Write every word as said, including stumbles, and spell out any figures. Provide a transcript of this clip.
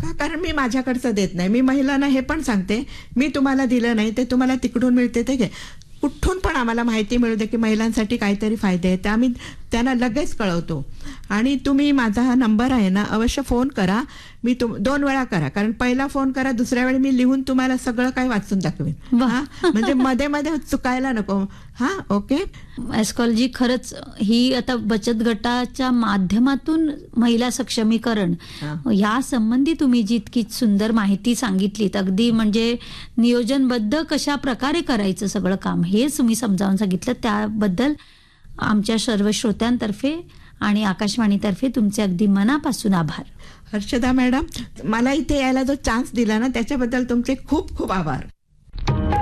का? कारण मी माझ्याकडचं देत नाही. मी महिलांना हे पण सांगते, मी तुम्हाला दिलं नाही ते तुम्हाला तिकडून मिळते ते घे. कुठून पण आम्हाला माहिती मिळू दे की महिलांसाठी काहीतरी फायदे आहेत, ते आम्ही त्यांना लगेच कळवतो. आणि तुम्ही माझा हा नंबर आहे ना, अवश्य फोन करा. मी तुम दोन वेळा करा, कारण पहिला फोन करा, दुसऱ्या वेळी मी लिहून तुम्हाला सगळं काही वाचून दाखवेन. हा, म्हणजे मध्ये मध्ये चुकायला नको. हा, ओके. एस्कॉलजी, खरंच ही आता बचत गटाच्या माध्यमातून महिला सक्षमीकरण या संबंधी तुम्ही जी इतकी सुंदर माहिती सांगितलीत, अगदी म्हणजे नियोजनबद्ध कशा प्रकारे करायचं सगळं काम हेच तुम्ही समजावून सांगितलं, त्याबद्दल आमच्या सर्व श्रोत्यांतर्फे आणि आकाशवाणीतर्फे तुमचे अगदी मनापासून आभार. हर्षदा मॅडम, मला इथे यायला जो चान्स दिला ना त्याच्याबद्दल तुमचे खूप खूप आभार.